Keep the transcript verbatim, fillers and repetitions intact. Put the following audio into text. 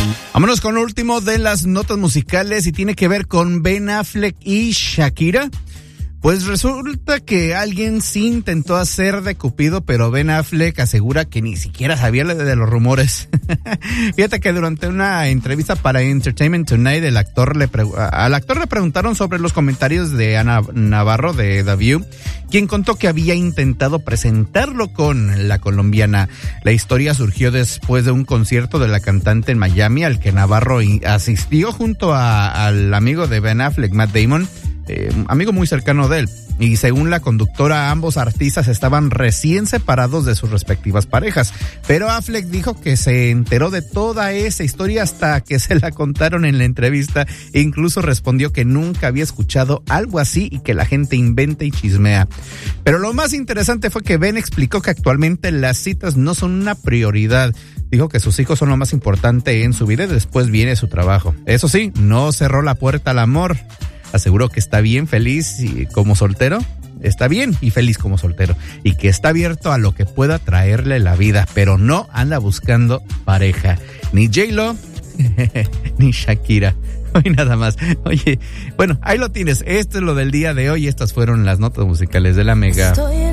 Vámonos con lo último de las notas musicales y tiene que ver con Ben Affleck y Shakira. Pues resulta que alguien sí intentó hacer de Cupido, pero Ben Affleck asegura que ni siquiera sabía de los rumores. Fíjate que durante una entrevista para Entertainment Tonight, el actor le pre- al actor le preguntaron sobre los comentarios de Ana Navarro de The View, quien contó que había intentado presentarlo con la colombiana. La historia surgió después de un concierto de la cantante en Miami, al que Navarro asistió junto a, al amigo de Ben Affleck, Matt Damon, Eh, amigo muy cercano de él, y según la conductora, ambos artistas estaban recién separados de sus respectivas parejas, pero Affleck dijo que se enteró de toda esa historia hasta que se la contaron en la entrevista, e incluso respondió que nunca había escuchado algo así y que la gente inventa y chismea. Pero lo más interesante fue que Ben explicó que actualmente las citas no son una prioridad. Dijo que sus hijos son lo más importante en su vida y después viene su trabajo. Eso sí, no cerró la puerta al amor. Aseguró que está bien feliz y como soltero, está bien y feliz como soltero, y que está abierto a lo que pueda traerle la vida, pero no anda buscando pareja, ni J-Lo, ni Shakira, hoy nada más. Oye, bueno, ahí lo tienes, esto es lo del día de hoy, estas fueron las notas musicales de la Mega.